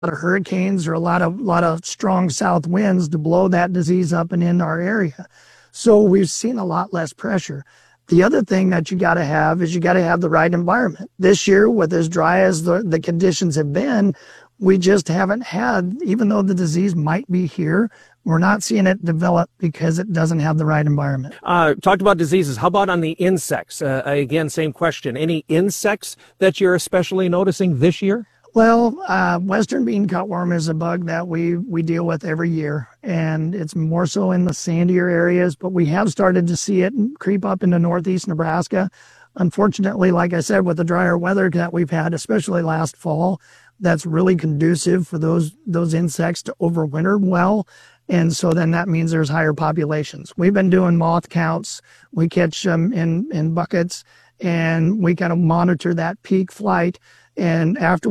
of hurricanes or a lot of strong south winds to blow that disease up and in our area. So we've seen a lot less pressure. The other thing that you got to have is you got to have the right environment. This year, with as dry as the conditions have been, we just haven't had, even though the disease might be here, we're not seeing it develop because it doesn't have the right environment. Talked about diseases. How about on the insects? Again, same question. Any insects that you're especially noticing this year? Well, western bean cutworm is a bug that we deal with every year, and it's more so in the sandier areas, but we have started to see it creep up into northeast Nebraska. Unfortunately, like I said, with the drier weather that we've had, especially last fall, that's really conducive for those insects to overwinter well. And so then that means there's higher populations. We've been doing moth counts. We catch them in buckets, and we kind of monitor that peak flight. And after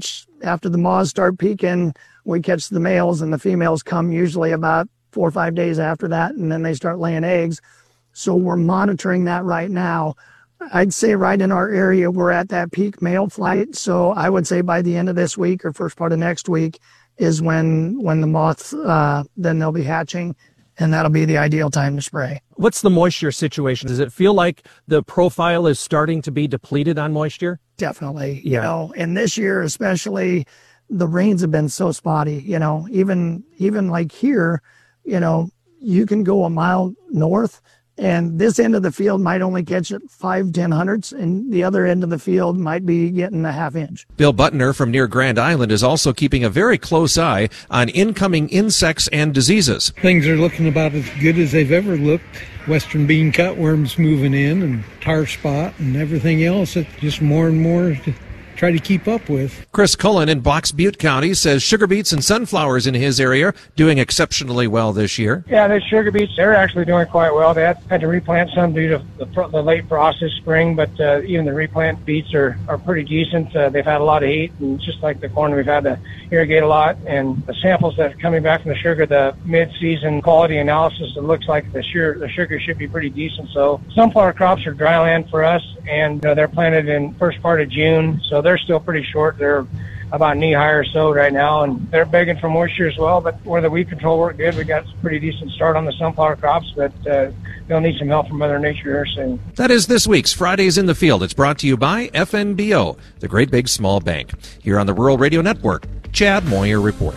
the moths start peaking, we catch the males, and the females come usually about 4 or 5 days after that, and then they start laying eggs. So we're monitoring that right now. I'd say right in our area, we're at that peak male flight. So I would say by the end of this week or first part of next week is when the moths, then they'll be hatching, and that'll be the ideal time to spray. What's the moisture situation? Does it feel like the profile is starting to be depleted on moisture? Definitely. You know, and this year especially, the rains have been so spotty, you know, even like here, you know, you can go a mile north and this end of the field might only catch it 5-10 hundredths, and the other end of the field might be getting a half inch. Bill Butner from near Grand Island is also keeping a very close eye on incoming insects and diseases. Things are looking about as good as they've ever looked. Western bean cutworms moving in, and tar spot and everything else. It's just more and more to try to keep up with. Chris Cullen in Box Butte County says sugar beets and sunflowers in his area doing exceptionally well this year. Yeah, the sugar beets, they're actually doing quite well. They had to replant some due to the late frost this spring, but even the replant beets are pretty decent. They've had a lot of heat, and just like the corn, we've had to irrigate a lot. And the samples that are coming back from the sugar, the mid-season quality analysis, it looks like the sugar should be pretty decent. So sunflower crops are dry land for us, and they're planted in first part of June, so they're still pretty short. They're about knee-high or so right now, and they're begging for moisture as well. But where the weed control worked good, we got a pretty decent start on the sunflower crops, but they'll need some help from Mother Nature here soon. That is this week's Fridays in the Field. It's brought to you by FNBO, the Great Big Small Bank. Here on the Rural Radio Network, Chad Moyer reporting.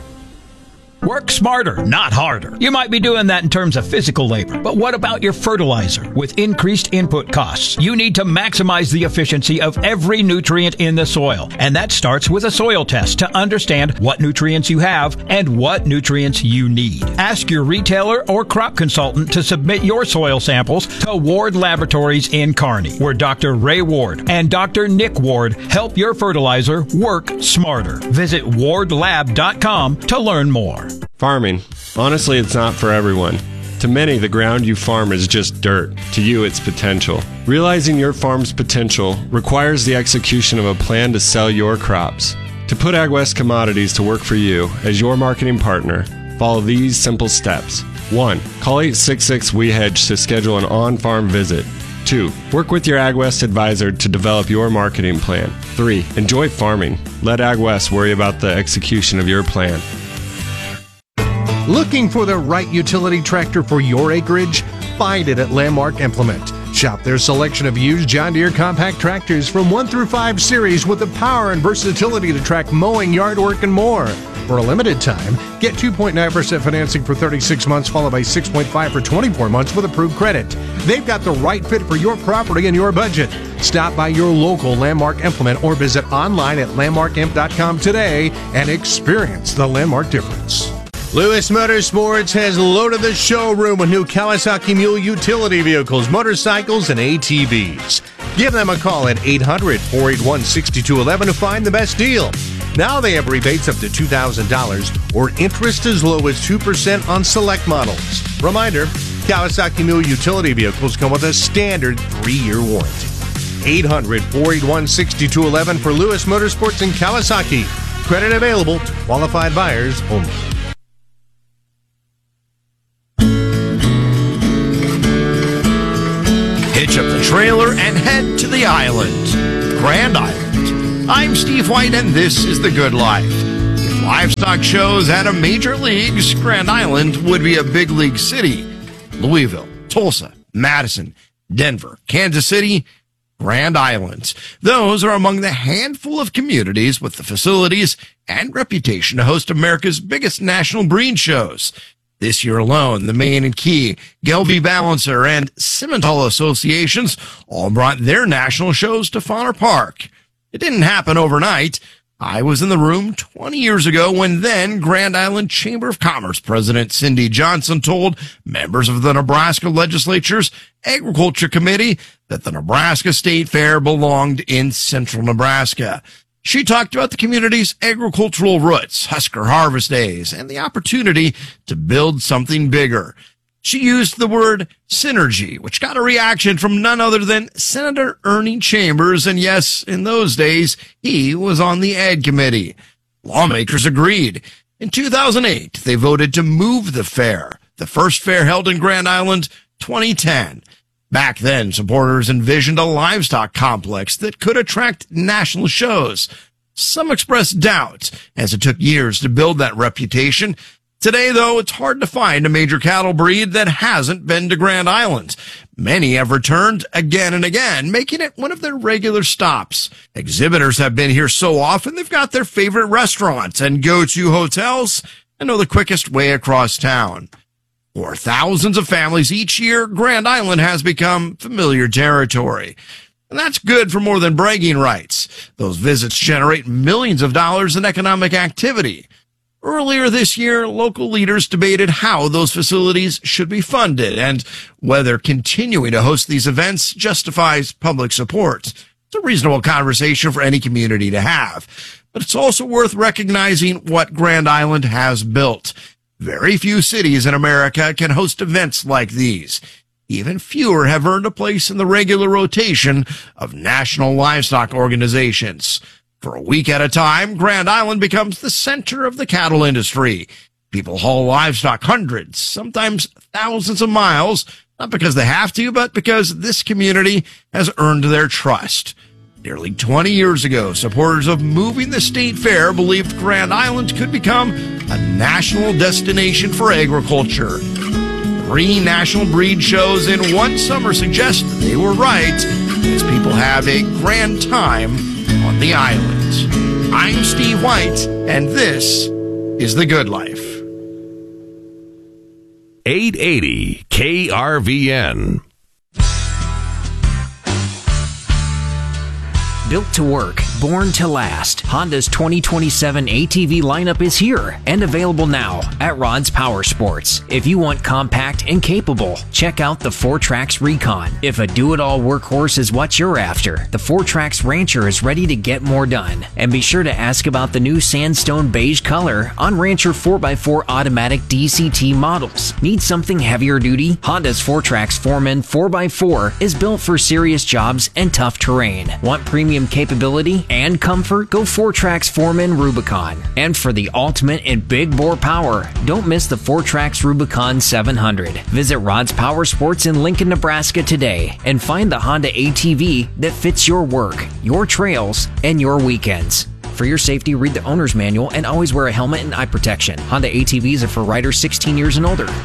Work smarter, not harder. You might be doing that in terms of physical labor, but what about your fertilizer? With increased input costs, you need to maximize the efficiency of every nutrient in the soil. And that starts with a soil test to understand what nutrients you have and what nutrients you need. Ask your retailer or crop consultant to submit your soil samples to Ward Laboratories in Kearney, where Dr. Ray Ward and Dr. Nick Ward help your fertilizer work smarter. Visit wardlab.com to learn more. Farming. Honestly, it's not for everyone. To many, the ground you farm is just dirt. To you, it's potential. Realizing your farm's potential requires the execution of a plan to sell your crops. To put AgWest Commodities to work for you as your marketing partner, follow these simple steps. 1. Call 866-WE-HEDGE to schedule an on-farm visit. 2. Work with your AgWest advisor to develop your marketing plan. 3. Enjoy farming. Let AgWest worry about the execution of your plan. Looking for the right utility tractor for your acreage? Find it at Landmark Implement. Shop their selection of used John Deere compact tractors from 1 through 5 series with the power and versatility to track mowing, yard work, and more. For a limited time, get 2.9% financing for 36 months followed by 6.5% for 24 months with approved credit. They've got the right fit for your property and your budget. Stop by your local Landmark Implement or visit online at landmarkimp.com today and experience the Landmark difference. Lewis Motorsports has loaded the showroom with new Kawasaki Mule utility vehicles, motorcycles, and ATVs. Give them a call at 800-481-6211 to find the best deal. Now they have rebates up to $2,000 or interest as low as 2% on select models. Reminder, Kawasaki Mule utility vehicles come with a standard 3-year warranty. 800-481-6211 for Lewis Motorsports and Kawasaki. Credit available to qualified buyers only. Hitch up the trailer and head to the island, Grand Island. I'm Steve White, and this is The Good Life. If livestock shows at a major leagues, Grand Island would be a big league city. Louisville, Tulsa, Madison, Denver, Kansas City, Grand Island. Those are among the handful of communities with the facilities and reputation to host America's biggest national breed shows. This year alone, the Maine and Key, Gelby Balancer, and Simmental associations all brought their national shows to Fauner Park. It didn't happen overnight. I was in the room 20 years ago when then Grand Island Chamber of Commerce President Cindy Johnson told members of the Nebraska Legislature's Agriculture Committee that the Nebraska State Fair belonged in central Nebraska. She talked about the community's agricultural roots, Husker Harvest Days, and the opportunity to build something bigger. She used the word synergy, which got a reaction from none other than Senator Ernie Chambers. And yes, in those days, he was on the Ag Committee. Lawmakers agreed. In 2008, they voted to move the fair, the first fair held in Grand Island, 2010. Back then, supporters envisioned a livestock complex that could attract national shows. Some expressed doubt, as it took years to build that reputation. Today, though, it's hard to find a major cattle breed that hasn't been to Grand Island. Many have returned again and again, making it one of their regular stops. Exhibitors have been here so often they've got their favorite restaurants and go-to hotels and know the quickest way across town. For thousands of families each year, Grand Island has become familiar territory. And that's good for more than bragging rights. Those visits generate millions of dollars in economic activity. Earlier this year, local leaders debated how those facilities should be funded and whether continuing to host these events justifies public support. It's a reasonable conversation for any community to have, but it's also worth recognizing what Grand Island has built. Very few cities in America can host events like these. Even fewer have earned a place in the regular rotation of national livestock organizations. For a week at a time, Grand Island becomes the center of the cattle industry. People haul livestock hundreds, sometimes thousands of miles, not because they have to, but because this community has earned their trust. Nearly 20 years ago, supporters of moving the state fair believed Grand Island could become a national destination for agriculture. 3 national breed shows in one summer suggest that they were right, as people have a grand time on the island. I'm Steve White, and this is The Good Life. 880 KRVN. Built to work, born to last, Honda's 2027 ATV lineup is here and available now at Rod's Power Sports. If you want compact and capable, check out the 4Trax Recon. If a do-it-all workhorse is what you're after, the 4Trax Rancher is ready to get more done. And be sure to ask about the new sandstone beige color on Rancher 4x4 automatic DCT models. Need something heavier duty? Honda's 4Trax Foreman 4x4 is built for serious jobs and tough terrain. Want premium capability and comfort? Go 4Trax Foreman Rubicon. And for the ultimate in big bore power, don't miss the 4Trax Rubicon 700. Visit Rod's Power Sports in Lincoln, Nebraska today and find the Honda ATV that fits your work, your trails, and your weekends. For your safety, read the owner's manual and always wear a helmet and eye protection. Honda ATVs are for riders 16 years and older.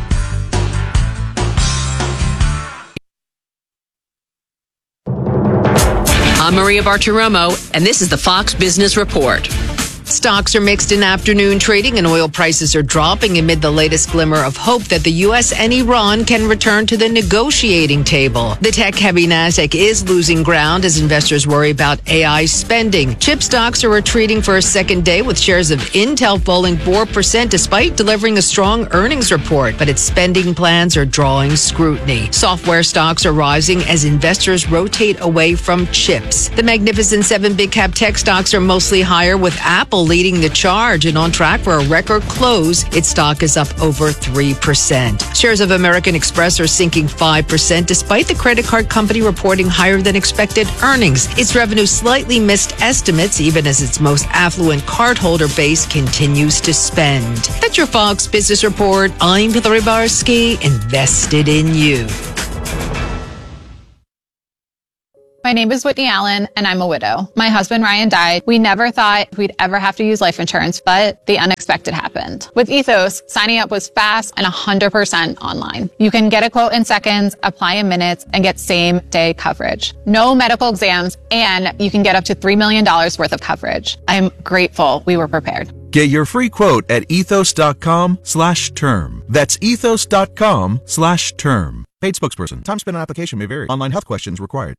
I'm Maria Bartiromo, and this is the Fox Business Report. Stocks are mixed in afternoon trading and oil prices are dropping amid the latest glimmer of hope that the U.S. and Iran can return to the negotiating table. The tech-heavy Nasdaq is losing ground as investors worry about AI spending. Chip stocks are retreating for a second day with shares of Intel falling 4% despite delivering a strong earnings report, but its spending plans are drawing scrutiny. Software stocks are rising as investors rotate away from chips. The Magnificent 7 big-cap tech stocks are mostly higher with Apple leading the charge and on track for a record close. Its stock is up over 3%. Shares of American Express are sinking 5% despite the credit card company reporting higher than expected earnings. Its revenue slightly missed estimates even as its most affluent cardholder base continues to spend. That's your Fox Business Report. I'm Hillary Barsky, invested in you. My name is Whitney Allen, and I'm a widow. My husband, Ryan, died. We never thought we'd ever have to use life insurance, but the unexpected happened. With Ethos, signing up was fast and 100% online. You can get a quote in seconds, apply in minutes, and get same-day coverage. No medical exams, and you can get up to $3 million worth of coverage. I'm grateful we were prepared. Get your free quote at ethos.com/term. That's ethos.com/term. Paid spokesperson. Time spent on application may vary. Online health questions required.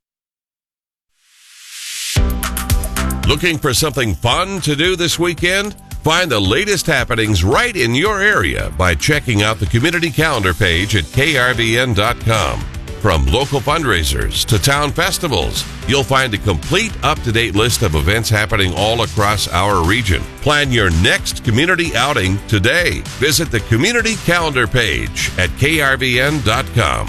Looking for something fun to do this weekend? Find the latest happenings right in your area by checking out the community calendar page at krvn.com. From local fundraisers to town festivals, you'll find a complete up-to-date list of events happening all across our region. Plan your next community outing today. Visit the community calendar page at krvn.com.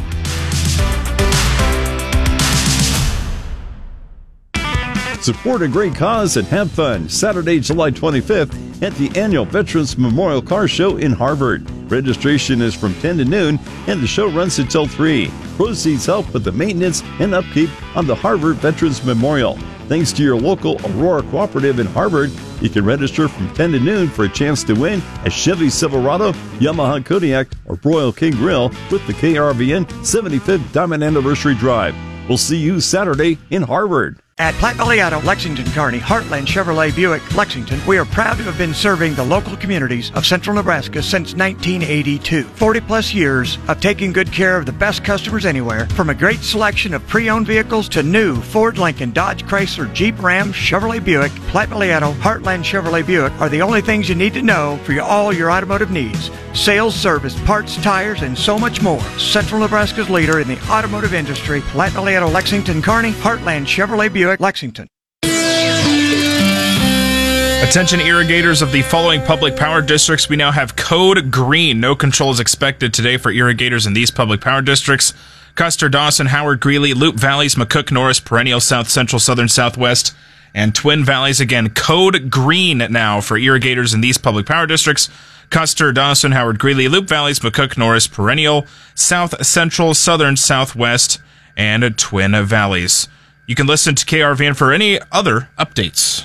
Support a great cause and have fun Saturday, July 25th at the annual Veterans Memorial Car Show in Harvard. Registration is from 10 to noon and the show runs until 3. Proceeds help with the maintenance and upkeep on the Harvard Veterans Memorial. Thanks to your local Aurora Cooperative in Harvard, you can register from 10 to noon for a chance to win a Chevy Silverado, Yamaha Kodiak, or Royal King Grill with the KRVN 75th Diamond Anniversary Drive. We'll see you Saturday in Harvard. At Platte Valley Auto, Lexington, Kearney, Heartland Chevrolet Buick, Lexington, we are proud to have been serving the local communities of central Nebraska since 1982. 40 plus years of taking good care of the best customers anywhere, from a great selection of pre-owned vehicles to new Ford, Lincoln, Dodge, Chrysler, Jeep, Ram, Chevrolet Buick. Platte Valley Auto, Heartland Chevrolet Buick are the only things you need to know for all your automotive needs. Sales, service, parts, tires, and so much more. Central Nebraska's leader in the automotive industry, Platte Valley Auto, Lexington, Kearney, Heartland Chevrolet Buick, Lexington. Attention irrigators of the following public power districts. We now have code green. No control is expected today for irrigators in these public power districts: Custer, Dawson, Howard, Greeley, Loup Valleys, McCook, Norris, Perennial, South Central, Southern Southwest, and Twin Valleys. Again, code green now for irrigators in these public power districts: Custer, Dawson, Howard, Greeley, Loup Valleys, McCook, Norris, Perennial, South Central, Southern Southwest, and Twin Valleys. You can listen to KRVN for any other updates.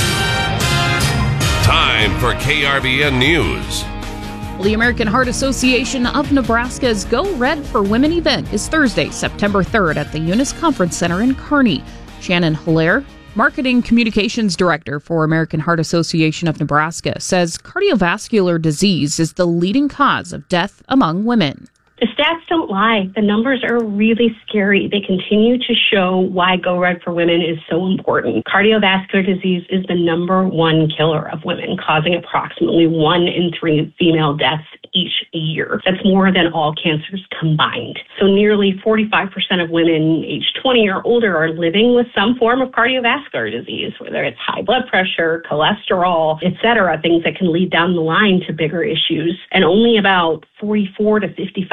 Time for KRVN News. The American Heart Association of Nebraska's Go Red for Women event is Thursday, September 3rd at the Eunice Conference Center in Kearney. Shannon Hilaire, Marketing Communications Director for American Heart Association of Nebraska, says cardiovascular disease is the leading cause of death among women. The stats don't lie. The numbers are really scary. They continue to show why Go Red for Women is so important. Cardiovascular disease is the number one killer of women, causing approximately 1 in 3 female deaths each year. That's more than all cancers combined. So nearly 45% of women aged 20 or older are living with some form of cardiovascular disease, whether it's high blood pressure, cholesterol, etc., things that can lead down the line to bigger issues. And only about 44 to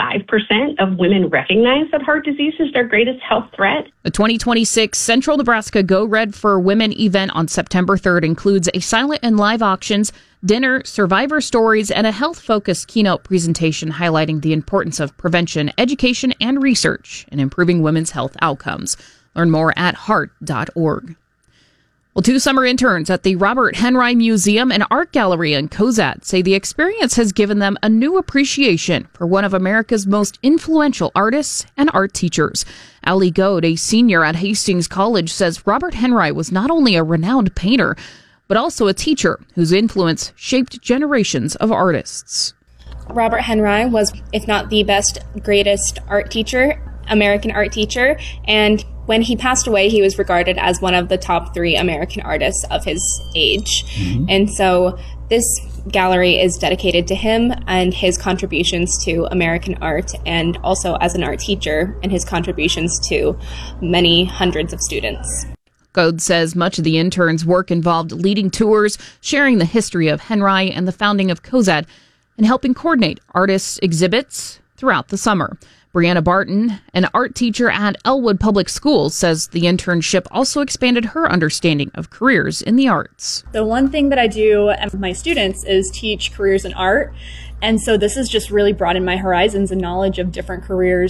55% of women recognize that heart disease is their greatest health threat. The 2026 Central Nebraska Go Red for Women event on September 3rd includes a silent and live auctions, dinner, survivor stories, and a health-focused keynote presentation highlighting the importance of prevention, education, and research in improving women's health outcomes. Learn more at heart.org. Well, 2 summer interns at the Robert Henry Museum and Art Gallery in Cozad say the experience has given them a new appreciation for one of America's most influential artists and art teachers. Ali Goad, a senior at Hastings College, says Robert Henry was not only a renowned painter, but also a teacher whose influence shaped generations of artists. Robert Henry was, if not the best, greatest art teacher, American art teacher, and when he passed away, he was regarded as one of the top 3 American artists of his age. Mm-hmm. And so this gallery is dedicated to him and his contributions to American art, and also as an art teacher and his contributions to many hundreds of students. Goad says much of the interns' work involved leading tours, sharing the history of Henry and the founding of Cozad, and helping coordinate artists' exhibits throughout the summer. Brianna Barton, an art teacher at Elwood Public Schools, says the internship also expanded her understanding of careers in the arts. The one thing that I do with my students is teach careers in art. And so this has just really broadened my horizons and knowledge of different careers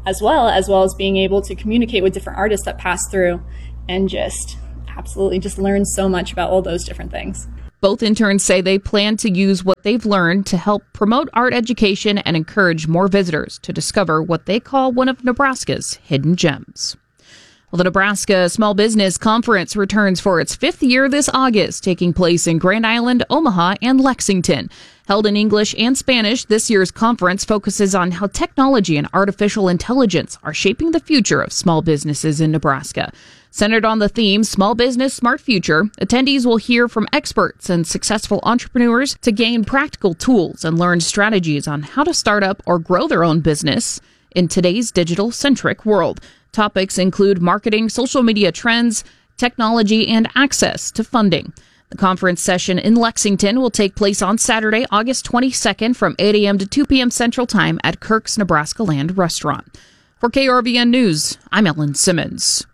as well as being able to communicate with different artists that pass through and just absolutely just learn so much about all those different things. Both interns say they plan to use what they've learned to help promote art education and encourage more visitors to discover what they call one of Nebraska's hidden gems. Well, the Nebraska Small Business Conference returns for its 5th year this August, taking place in Grand Island, Omaha, and Lexington. Held in English and Spanish, this year's conference focuses on how technology and artificial intelligence are shaping the future of small businesses in Nebraska. Centered on the theme Small Business, Smart Future, attendees will hear from experts and successful entrepreneurs to gain practical tools and learn strategies on how to start up or grow their own business in today's digital-centric world. Topics include marketing, social media trends, technology, and access to funding. The conference session in Lexington will take place on Saturday, August 22nd from 8 a.m. to 2 p.m. Central Time at Kirk's Nebraska Land Restaurant. For KRVN News, I'm Ellen Simmons.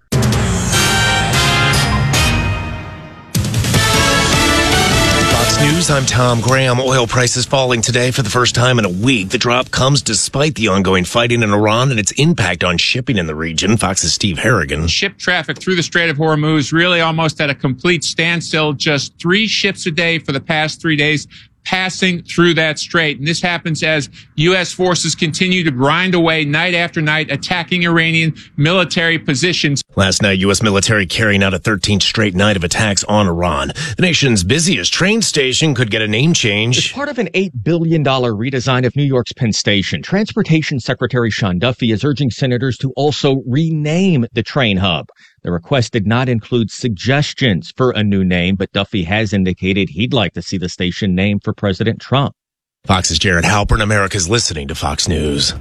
News, I'm Tom Graham. Oil prices falling today for the first time in a week. The drop comes despite the ongoing fighting in Iran and its impact on shipping in the region. Fox's Steve Harrigan. Ship traffic through the Strait of Hormuz really almost at a complete standstill. Just 3 ships a day for the past 3 days passing through that strait. And this happens as U.S. forces continue to grind away night after night, attacking Iranian military positions. Last night, U.S. military carrying out a 13th straight night of attacks on Iran. The nation's busiest train station could get a name change. As part of an $8 billion redesign of New York's Penn Station, Transportation Secretary Sean Duffy is urging senators to also rename the train hub. The request did not include suggestions for a new name, but Duffy has indicated he'd like to see the station named for President Trump. Fox's Jared Halpern. America's listening to Fox News.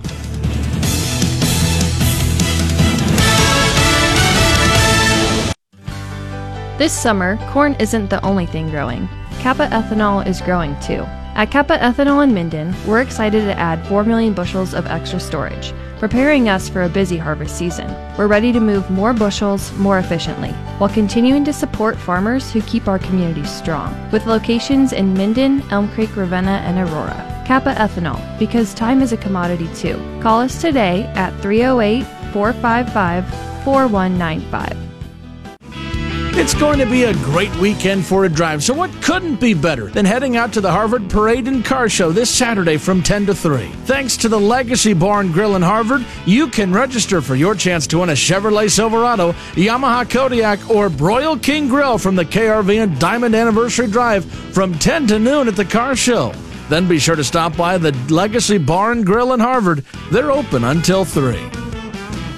This summer, corn isn't the only thing growing. Kappa Ethanol is growing too. At Kappa Ethanol in Minden, we're excited to add 4 million bushels of extra storage, preparing us for a busy harvest season. We're ready to move more bushels more efficiently, while continuing to support farmers who keep our communities strong, with locations in Minden, Elm Creek, Ravenna, and Aurora. Kappa Ethanol, because time is a commodity too. Call us today at 308-455-4195. It's going to be a great weekend for a drive, so what couldn't be better than heading out to the Harvard Parade and Car Show this Saturday from 10 to 3. Thanks to the Legacy Bar and Grill in Harvard, you can register for your chance to win a Chevrolet Silverado, Yamaha Kodiak, or Broil King Grill from the KRVN Diamond Anniversary Drive from 10 to noon at the Car Show. Then be sure to stop by the Legacy Bar and Grill in Harvard. They're open until 3.